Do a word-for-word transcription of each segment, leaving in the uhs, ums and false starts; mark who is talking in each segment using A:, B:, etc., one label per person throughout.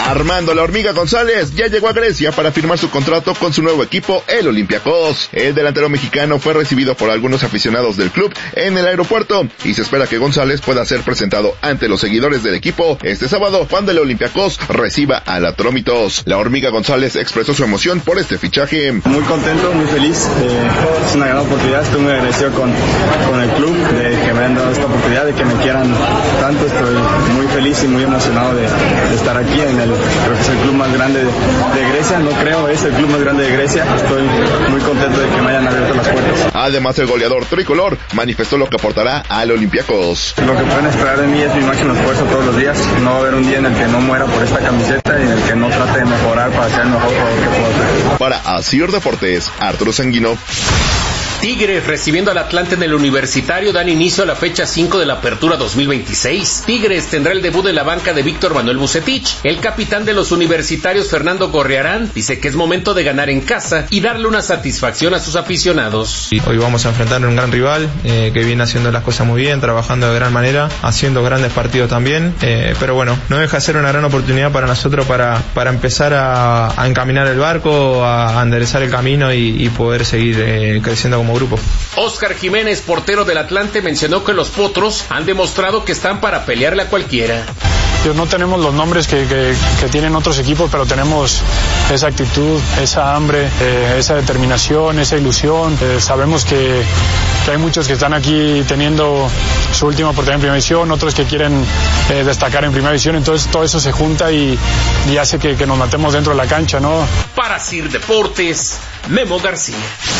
A: Armando La Hormiga González ya llegó a Grecia para firmar su contrato con su nuevo equipo, el Olympiacos. El delantero mexicano fue recibido por algunos aficionados del club en el aeropuerto y se espera que González pueda ser presentado ante los seguidores del equipo este sábado cuando el Olympiacos reciba a la Atromitos. La Hormiga González expresó su emoción por este fichaje.
B: Muy contento, muy feliz. Eh, es una gran oportunidad. Estoy muy agradecido con, con el club de que me han dado esta oportunidad, de que me quieran tanto. Estoy muy feliz y muy emocionado de, de estar aquí en el, creo que es el club más grande de, de Grecia. No creo, es el club más grande de Grecia. Estoy muy contento de que me hayan abierto las puertas.
A: Además, el goleador tricolor manifestó lo que aportará al Olympiacos.
B: Lo que pueden esperar de mí es mi máximo esfuerzo todos los días. No va a haber un día en el que no muera por esta camiseta y en el que no trate de mejorar para ser el mejor jugador que puedo ser.
A: Para Asir Deportes, Arturo Sanguino.
C: Tigres recibiendo al Atlante en el Universitario dan inicio a la fecha cinco de la Apertura dos mil veintiséis. Tigres tendrá el debut en la banca de Víctor Manuel Vucetich. El capitán de los universitarios, Fernando Gorriarán, dice que es momento de ganar en casa y darle una satisfacción a sus aficionados.
D: Hoy vamos a enfrentar a un gran rival eh, que viene haciendo las cosas muy bien, trabajando de gran manera, haciendo grandes partidos también, eh, pero bueno, no deja de ser una gran oportunidad para nosotros para, para empezar a, a encaminar el barco, a, a enderezar el camino y, y poder seguir eh, creciendo como grupo.
C: Óscar Jiménez, portero del Atlante, mencionó que los potros han demostrado que están para pelearle a cualquiera.
E: No tenemos los nombres que, que, que tienen otros equipos, pero tenemos esa actitud, esa hambre, eh, esa determinación, esa ilusión. Eh, sabemos que, que hay muchos que están aquí teniendo su última oportunidad en primera división, otros que quieren eh, destacar en primera división, entonces todo eso se junta y, y hace que, que nos matemos dentro de la cancha, ¿no?
C: Para Sir Deportes, Memo García.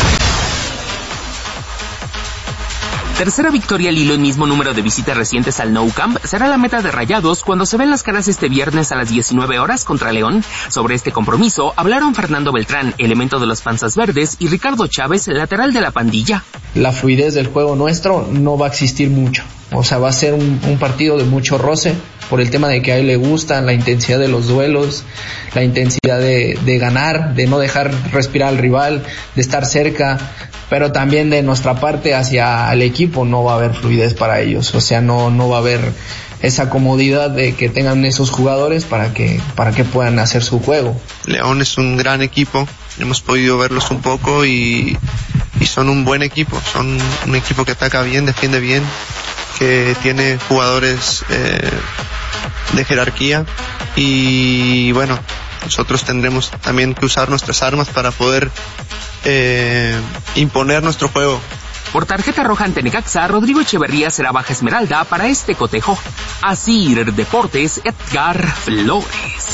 F: Tercera victoria al hilo y mismo número de visitas recientes al Nou Camp será la meta de Rayados cuando se ven las caras este viernes a las diecinueve horas contra León. Sobre este compromiso hablaron Fernando Beltrán, elemento de los Panzas Verdes, y Ricardo Chávez, lateral de la pandilla.
G: La fluidez del juego nuestro no va a existir mucho. O sea, va a ser un, un partido de mucho roce por el tema de que a él le gusta la intensidad de los duelos, la intensidad de, de ganar, de no dejar respirar al rival, de estar cerca, pero también de nuestra parte hacia el equipo no va a haber fluidez para ellos. O sea, no, no va a haber esa comodidad de que tengan esos jugadores para que, para que puedan hacer su juego.
H: León es un gran equipo, hemos podido verlos un poco y, y son un buen equipo, son un equipo que ataca bien, defiende bien, que tiene jugadores eh, de jerarquía y bueno, nosotros tendremos también que usar nuestras armas para poder eh, imponer nuestro juego.
F: Por tarjeta roja ante Necaxa, Rodrigo Echeverría será baja esmeralda para este cotejo. Asir Deportes, Edgar Flores.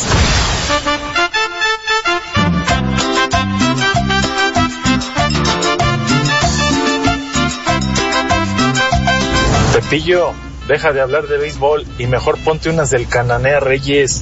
I: Pepillo, deja de hablar de béisbol y mejor ponte unas del Cananea Reyes.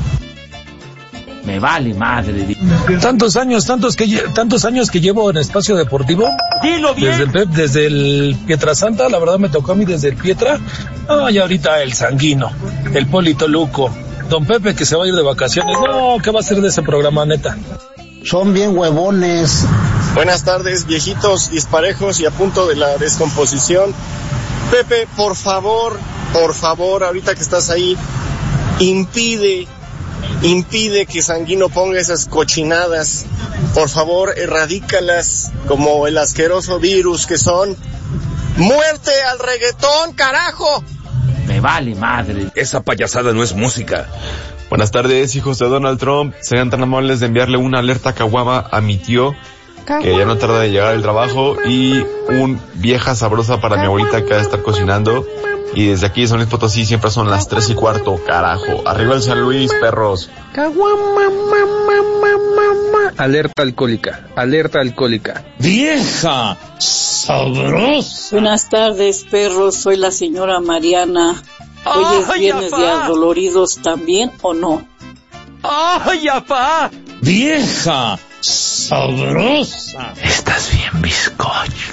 J: Me vale madre.
K: Tantos años, tantos que tantos años que llevo en Espacio Deportivo.
J: Dilo bien.
K: Desde el Pep, desde el Pietrasanta, la verdad me tocó a mí desde el Pietra. Ah, y ahorita el Sanguino, el Polito Luco, Don Pepe que se va a ir de vacaciones. No, ¿qué va a hacer de ese programa, neta?
L: Son bien huevones.
M: Buenas tardes, viejitos disparejos y a punto de la descomposición. Pepe, por favor, por favor, ahorita que estás ahí, impide, impide que Sanguino ponga esas cochinadas. Por favor, erradícalas como el asqueroso virus que son. ¡Muerte al reggaetón, carajo!
J: Me vale madre.
N: Esa payasada no es música. Buenas tardes, hijos de Donald Trump. Sean tan amables de enviarle una alerta caguama a mi tío, que ya no tarda de llegar al trabajo, y un vieja sabrosa para mi abuelita que va a estar cocinando. Y desde aquí de San Luis Potosí siempre son las tres y cuarto, carajo. Arriba el San Luis, perros.
O: Alerta alcohólica, alerta alcohólica.
J: ¡Vieja sabrosa!
P: Buenas tardes, perros. Soy la señora Mariana. ¿Hoy es viernes de adoloridos también o no?
J: ¡Ay, apá! ¡Vieja sabrosa!
Q: Estás bien, bizcocho.